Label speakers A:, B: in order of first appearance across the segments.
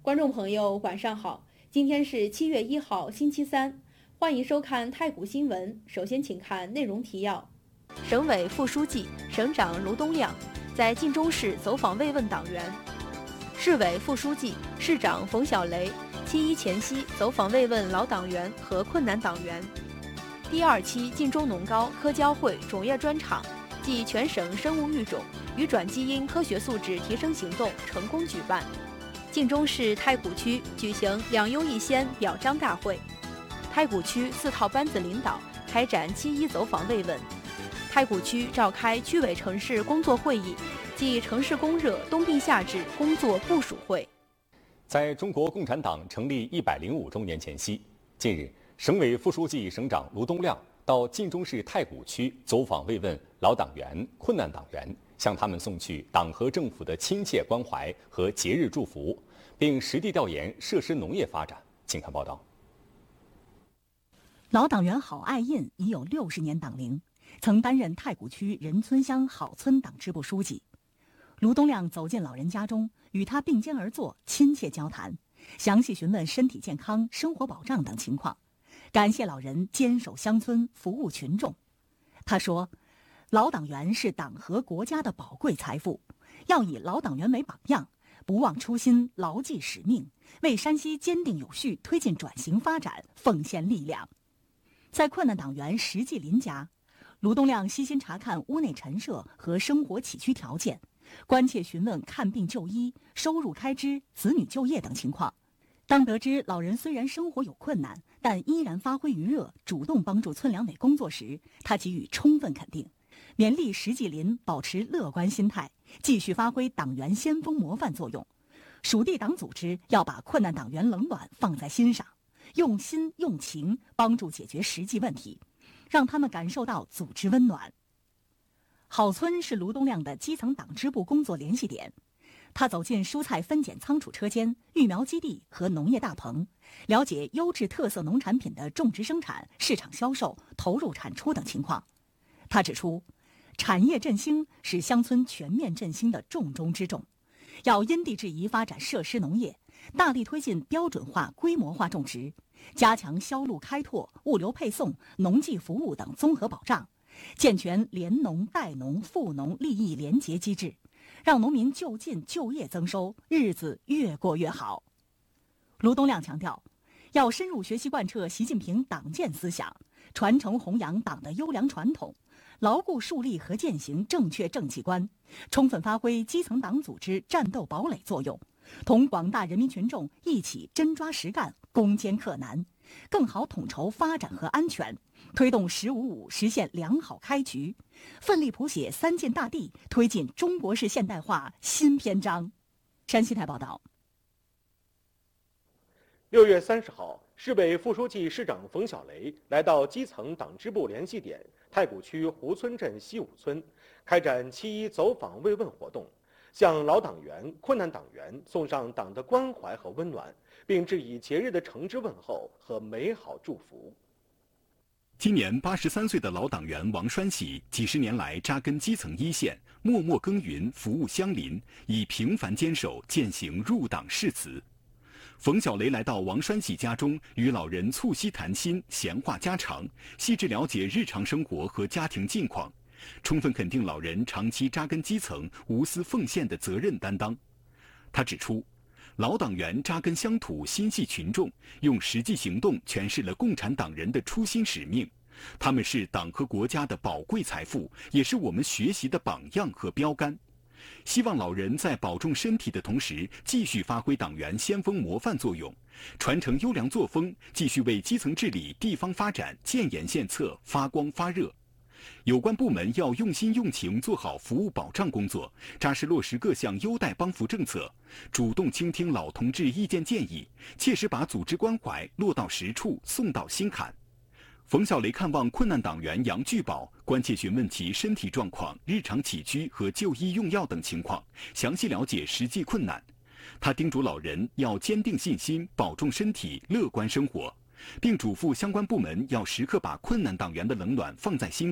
A: 观众朋友，晚上好！今天是7月1号，星期三，欢迎收看太谷新闻。首先，请看内容提要：省委副书记、省长卢东亮在晋中市走访慰问党员；市委副书记、市长冯小雷7.1前夕走访慰问老党员和困难党员。第2期晋中农高科交会种业专场暨全省生物育种与转基因科学素质提升行动成功举办。晋中市太谷区举行2优1先表彰大会，太谷区4套班子领导开展7.1走访慰问。太谷区召开区委城市工作会议暨城市供热冬病夏治工作部署会。
B: 在中国共产党成立105周年前夕，近日，省委副书记、省长卢东亮到晋中市太谷区走访慰问老党员、困难党员，向他们送去党和政府的亲切关怀和节日祝福，并实地调研设施农业发展。请看报道。
C: 老党员郝爱印已有60年党龄，曾担任太谷区仁村乡郝村党支部书记。卢东亮走进老人家中，与他并肩而坐，亲切交谈，详细询问身体健康、生活保障等情况，感谢老人坚守乡村，服务群众。他说，老党员是党和国家的宝贵财富，要以老党员为榜样，不忘初心，牢记使命，为山西坚定有序推进转型发展奉献力量。在困难党员实际邻家，卢东亮悉心查看屋内陈设和生活起居条件，关切询问看病就医、收入开支、子女就业等情况。当得知老人虽然生活有困难，但依然发挥余热，主动帮助村两委工作时，他给予充分肯定，勉励实际邻保持乐观心态，继续发挥党员先锋模范作用。属地党组织要把困难党员冷暖放在心上，用心用情帮助解决实际问题，让他们感受到组织温暖。郝村是卢东亮的基层党支部工作联系点，他走进蔬菜分拣仓储车间、育苗基地和农业大棚，了解优质特色农产品的种植生产、市场销售、投入产出等情况。他指出，产业振兴是乡村全面振兴的重中之重，要因地制宜发展设施农业，大力推进标准化、规模化种植，加强销路开拓、物流配送、农技服务等综合保障，健全联农、代农、副农利益联结机制，让农民就近就业增收，日子越过越好。卢东亮强调，要深入学习贯彻习近平党建思想，传承弘扬党的优良传统，牢固树立和践行正确政绩观，充分发挥基层党组织战斗堡垒作用，同广大人民群众一起真抓实干、攻坚克难，更好统筹发展和安全，推动“15+5”实现良好开局，奋力谱写3建大地，推进中国式现代化新篇章。山西台报道。
D: 6月30号，市委副书记、市长冯小雷来到基层党支部联系点太谷区湖村镇西五村，开展7.1走访慰问活动，向老党员、困难党员送上党的关怀和温暖，并致以节日的诚挚问候和美好祝福。
E: 今年83岁的老党员王栓喜，几十年来扎根基层一线，默默耕耘，服务乡邻，以平凡坚守践行入党誓词。冯小雷来到王栓喜家中，与老人促膝谈心，闲话家常，细致了解日常生活和家庭近况，充分肯定老人长期扎根基层、无私奉献的责任担当。他指出，老党员扎根乡土，心系群众，用实际行动诠释了共产党人的初心使命。他们是党和国家的宝贵财富，也是我们学习的榜样和标杆。希望老人在保重身体的同时，继续发挥党员先锋模范作用，传承优良作风，继续为基层治理、地方发展建言献策、发光发热。有关部门要用心用情做好服务保障工作，扎实落实各项优待帮扶政策，主动倾听老同志意见建议，切实把组织关怀落到实处，送到心坎。冯小雷看望困难党员杨聚宝，关切询问其身体状况、日常起居和就医用药等情况，详细了解实际困难。他叮嘱老人要坚定信心，保重身体，乐观生活，并嘱咐相关部门要时刻把困难党员的冷暖放在心头，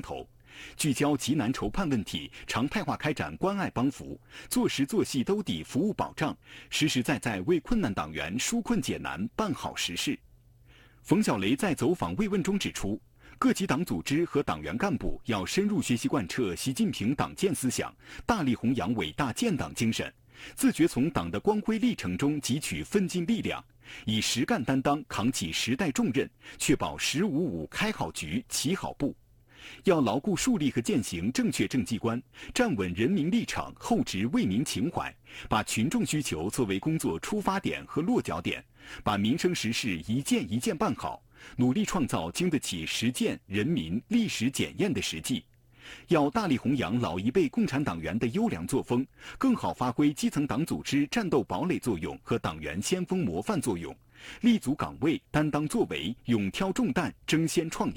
E: 聚焦急难愁盼问题，常态化开展关爱帮扶，做实做细兜底服务保障，实实在在为困难党员纾困解难，办好实事。冯小雷在走访慰问中指出，各级党组织和党员干部要深入学习贯彻习近平党建思想，大力弘扬伟大建党精神，自觉从党的光辉历程中汲取奋进力量，以实干担当扛起时代重任，确保“1555”开好局、起好步。要牢固树立和践行正确政绩观，站稳人民立场，厚植为民情怀，把群众需求作为工作出发点和落脚点，把民生实事一件一件办好，努力创造经得起实践、人民、历史检验的实际。要大力弘扬老一辈共产党员的优良作风，更好发挥基层党组织战斗堡垒作用和党员先锋模范作用，立足岗位，担当作为，勇挑重担，争先创